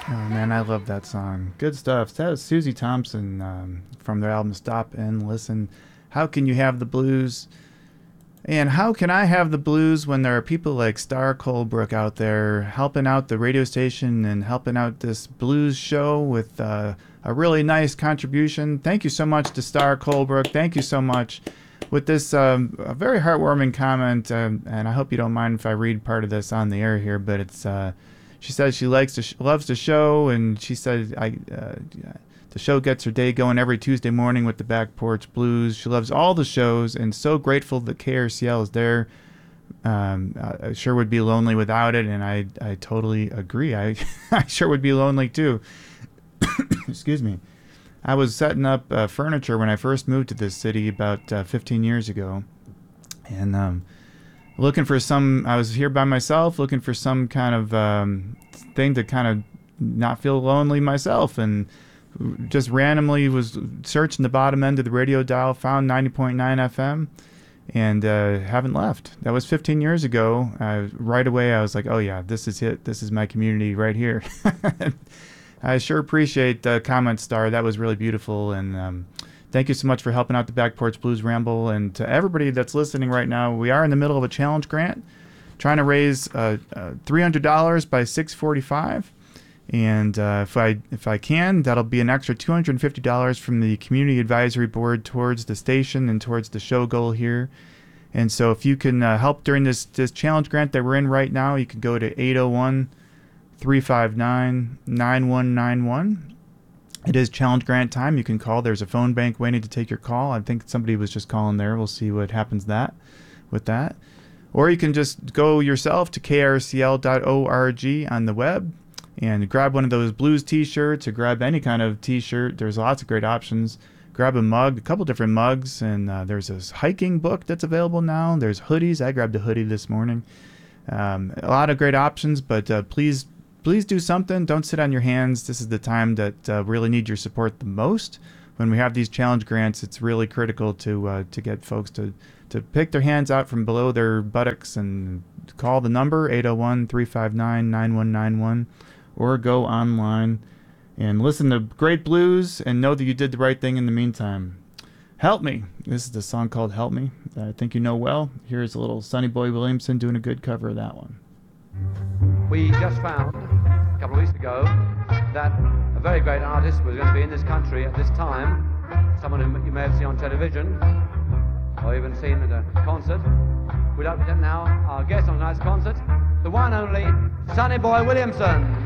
Oh man, I love that song. Good stuff. That was Susie Thompson from their album Stop and Listen. How can you have the blues? And how can I have the blues when there are people like Star Colebrook out there helping out the radio station and helping out this blues show with a really nice contribution? Thank you so much to Star Colebrook. Thank you so much with this a very heartwarming comment, and I hope you don't mind if I read part of this on the air here, but it's she says she loves the show, and she said the show gets her day going every Tuesday morning with the Back Porch Blues. She loves all the shows and so grateful that KRCL is there. I sure would be lonely without it, and I totally agree. I sure would be lonely too. Excuse me. I was setting up furniture when I first moved to this city about 15 years ago, and I was here by myself looking for some kind of thing to kind of not feel lonely myself, and just randomly was searching the bottom end of the radio dial, found 90.9 FM, and haven't left. That was 15 years ago. Right away I was like, oh yeah, this is it. This is my community right here. I sure appreciate the comment, Star. That was really beautiful, and thank you so much for helping out the Back Porch Blues Ramble. And to everybody that's listening right now, we are in the middle of a challenge grant, trying to raise $300 by 6:45. And if I can, that'll be an extra $250 from the Community Advisory Board towards the station and towards the show goal here. And so if you can help during this challenge grant that we're in right now, you can go to 801-359-9191. It is challenge grant time. You can call. There's a phone bank waiting to take your call. I think somebody was just calling there. We'll see what happens with that. Or you can just go yourself to krcl.org on the web and grab one of those blues t-shirts, or grab any kind of t-shirt. There's lots of great options. Grab a mug, a couple different mugs, and there's this hiking book that's available now. There's hoodies. I grabbed a hoodie this morning. A lot of great options, but please do something. Don't sit on your hands. This is the time that really need your support the most. When we have these challenge grants, it's really critical to get folks to pick their hands out from below their buttocks and call the number 801-359-9191, or go online and listen to great blues and know that you did the right thing in the meantime. Help Me. This is the song called Help Me that I think you know well. Here's a little Sonny Boy Williamson doing a good cover of that one. We just found a couple of weeks ago that a very great artist was going to be in this country at this time, someone who you may have seen on television or even seen at a concert. We'd like to present now our guest on tonight's concert, the one and only Sonny Boy Williamson.